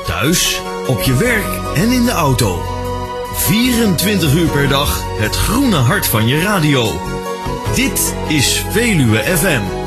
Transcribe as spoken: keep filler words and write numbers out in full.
Thuis, op je werk en in de auto. vierentwintig uur per dag het groene hart van je radio. Dit is Veluwe F M.